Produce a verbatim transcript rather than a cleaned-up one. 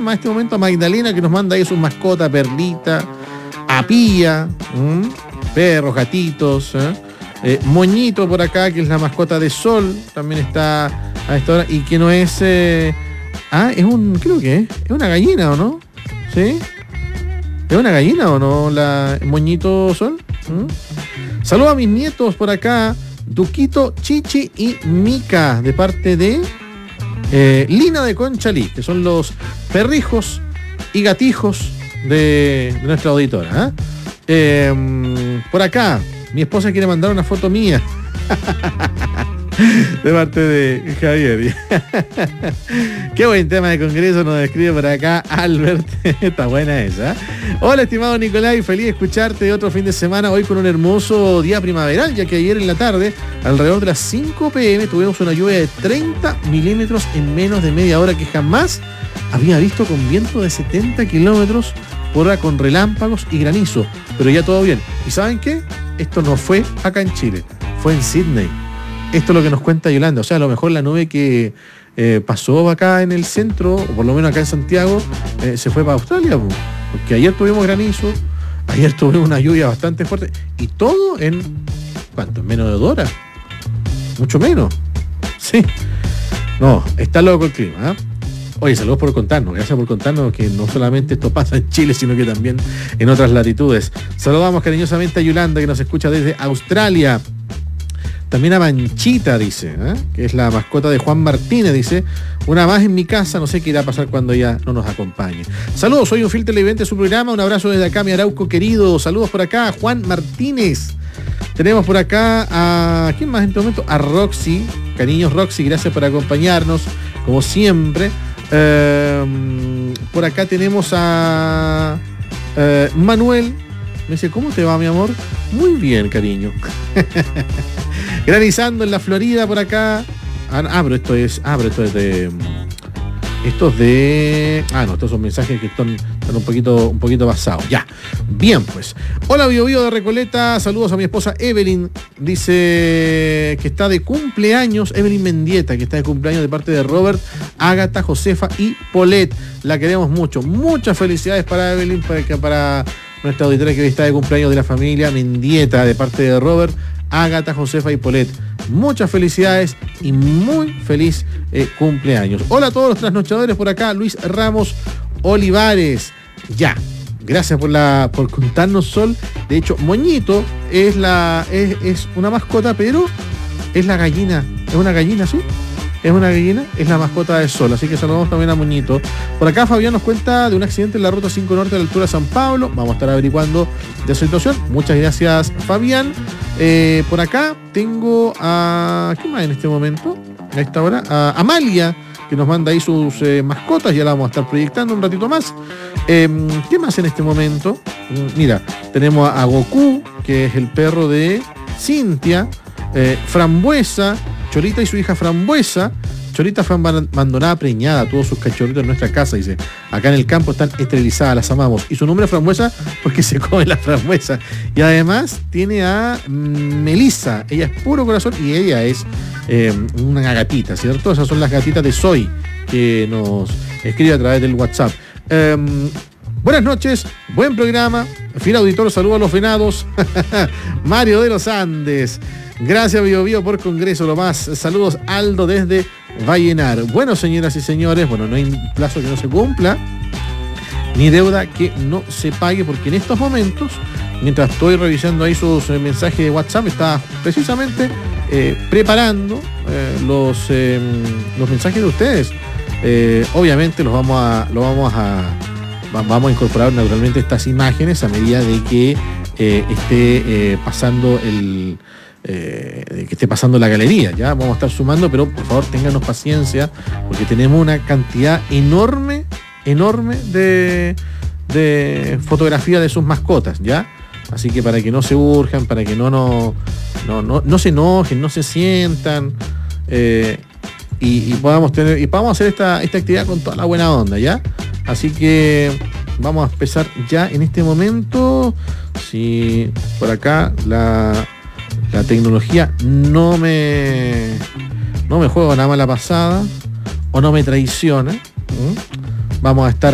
más en este momento a Magdalena, que nos manda ahí sus mascotas, Perlita, a Pía, ¿m? perros, gatitos, ¿eh? Eh, Moñito por acá, que es la mascota de Sol, también está a esta hora, y que no es... Eh... Ah, es un... creo que es, es una gallina, ¿o no? ¿Sí? ¿Es una gallina o no la Moñito Sol? ¿Mm? Saludos a mis nietos por acá, Duquito, Chichi y Mica, de parte de eh, Lina de Conchalí, que son los perrijos y gatijos de, de nuestra auditora. ¿eh? Eh, por acá, mi esposa quiere mandar una foto mía. De parte de Javier. Qué buen tema de congreso nos describe por acá Albert. Está buena esa. Hola, estimado Nicolai, feliz de escucharte de otro fin de semana, hoy con un hermoso día primaveral, ya que ayer en la tarde, alrededor de las cinco pm, tuvimos una lluvia de treinta milímetros en menos de media hora, que jamás había visto, con viento de setenta kilómetros por hora, con relámpagos y granizo. Pero ya todo bien. ¿Y saben qué? Esto no fue acá en Chile, fue en Sydney. Esto es lo que nos cuenta Yolanda. O sea, a lo mejor la nube que eh, pasó acá en el centro, o por lo menos acá en Santiago, eh, se fue para Australia, po. Porque ayer tuvimos granizo, ayer tuvimos una lluvia bastante fuerte, y todo en, ¿cuánto? En menos de dos horas. Mucho menos. Sí. No, está loco el clima, ¿eh? Oye, saludos por contarnos, gracias por contarnos que no solamente esto pasa en Chile, sino que también en otras latitudes. Saludamos cariñosamente a Yolanda, que nos escucha desde Australia. También a Manchita, dice, ¿eh? que es la mascota de Juan Martínez, dice, una más en mi casa, no sé qué irá a pasar cuando ella no nos acompañe. Saludos, soy un fiel televidente de su programa, un abrazo desde acá, mi Arauco querido. Saludos por acá a Juan Martínez. Tenemos por acá a... ¿quién más en este momento? A Roxy. Cariños, Roxy, gracias por acompañarnos, como siempre. Eh, por acá tenemos a eh, Manuel. Me dice, ¿cómo te va, mi amor? Muy bien, cariño. Granizando en la Florida por acá. Ah, ah, pero esto es... Ah, pero esto es de... Estos de... Ah, no, estos son mensajes que están, están un poquito un poquito pasados. Ya. Bien, pues. Hola, Bio Bio de Recoleta. Saludos a mi esposa Evelyn. Dice que está de cumpleaños. Evelyn Mendieta, que está de cumpleaños de parte de Robert, Ágata, Josefa y Polet. La queremos mucho. Muchas felicidades para Evelyn, para, para nuestra auditora que hoy está de cumpleaños, de la familia Mendieta, de parte de Robert, Ágata, Josefa y Polet. Muchas felicidades y muy feliz eh, cumpleaños. Hola a todos los trasnochadores por acá. Luis Ramos Olivares. Ya. Gracias por la por contarnos, Sol. De hecho, Moñito es la es, es una mascota, pero es la gallina. Es una gallina, ¿sí? Es una gallina, es la mascota de Sol. Así que saludamos también a Moñito. Por acá Fabián nos cuenta de un accidente en la ruta cinco Norte a la altura de San Pablo. Vamos a estar averiguando de esa situación. Muchas gracias, Fabián. Eh, por acá tengo a... ¿Qué más en este momento? A esta hora. A Amalia, que nos manda ahí sus eh, mascotas. Ya la vamos a estar proyectando un ratito más. Eh, ¿Qué más en este momento? Mira, tenemos a Goku, que es el perro de Cintia. Eh, Frambuesa, Cholita y su hija Frambuesa. Cholita fue abandonada preñada, todos sus cachorritos en nuestra casa, dice. Acá en el campo están esterilizadas, las amamos. Y su nombre es Frambuesa porque se come la frambuesa. Y además tiene a Melissa, ella es puro corazón y ella es eh, una gatita, ¿cierto? Esas son las gatitas de Soy, que nos escribe a través del WhatsApp. Eh, buenas noches, buen programa. Fiel auditor, saludos a los venados. Mario de los Andes. Gracias, Bio Bio, por Congreso, lo más. Saludos, Aldo, desde Vallenar. Bueno, señoras y señores, bueno, no hay plazo que no se cumpla, ni deuda que no se pague, porque en estos momentos, mientras estoy revisando ahí sus eh, mensajes de WhatsApp, está precisamente eh, preparando eh, los, eh, los mensajes de ustedes. Eh, obviamente los vamos a, los vamos a, vamos a incorporar naturalmente estas imágenes a medida de que eh, esté eh, pasando el Eh, que esté pasando la galería. Ya vamos a estar sumando, pero por favor ténganos paciencia, porque tenemos una cantidad enorme, enorme de, de fotografía de sus mascotas, ¿ya? Así que para que no se urjan, para que no, no, no, no, no se enojen, no se sientan, eh, y, y podamos tener, y podamos hacer esta, esta actividad con toda la buena onda, ¿ya? Así que vamos a empezar ya en este momento. Si por acá la La tecnología no me no me juega nada mala pasada o no me traiciona. ¿Mm? Vamos a estar